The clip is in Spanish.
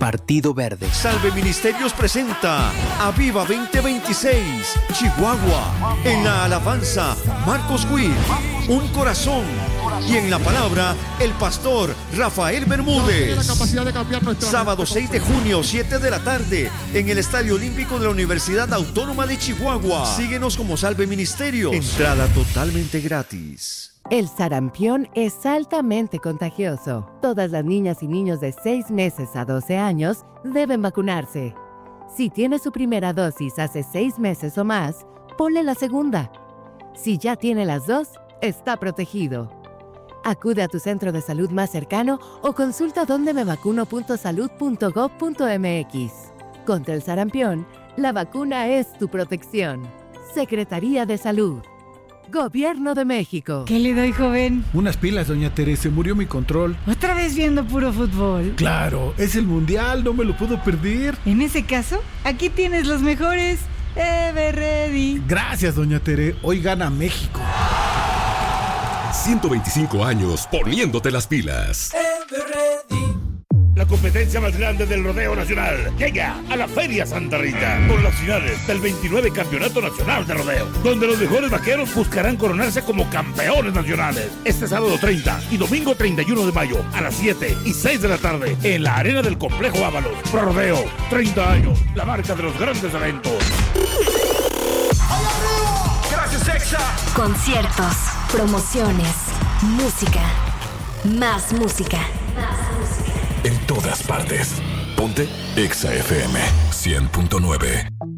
Partido Verde. Salve Ministerios presenta Aviva 2026, Chihuahua. En la alabanza, Marcos Witt, Un Corazón. Y en la palabra, el pastor Rafael Bermúdez. Sábado 6 de junio, 7 de la tarde, en el Estadio Olímpico de la Universidad Autónoma de Chihuahua. Síguenos como Salve Ministerios. Entrada totalmente gratis. El sarampión es altamente contagioso. Todas las niñas y niños de 6 meses a 12 años deben vacunarse. Si tiene su primera dosis hace 6 meses o más, ponle la segunda. Si ya tiene las dos, está protegido. Acude a tu centro de salud más cercano o consulta dondemevacuno.salud.gov.mx. Contra el sarampión, la vacuna es tu protección. Secretaría de Salud. Gobierno de México. ¿Qué le doy, joven? Unas pilas, doña Teresa, murió mi control. ¿Otra vez viendo puro fútbol? Claro, es el mundial, no me lo puedo perder. En ese caso, aquí tienes los mejores. Everready. Gracias, doña Tere, hoy gana México. 125 años poniéndote las pilas. La competencia más grande del rodeo nacional llega a la Feria Santa Rita con las finales del 29 Campeonato Nacional de Rodeo, donde los mejores vaqueros buscarán coronarse como campeones nacionales. Este sábado 30 y domingo 31 de mayo a las 7 y 6 de la tarde en la arena del Complejo Ábalos. Pro Rodeo, 30 años, la marca de los grandes eventos. Gracias, Exa. Conciertos, promociones, música, más música. En todas partes. Ponte Exa FM 100.9.